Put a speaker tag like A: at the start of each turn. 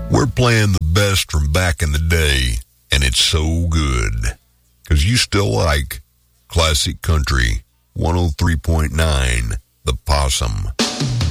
A: We're playing the best from back in the day, and it's so good. 'Cause you still like Classic Country 103.9, The Possum.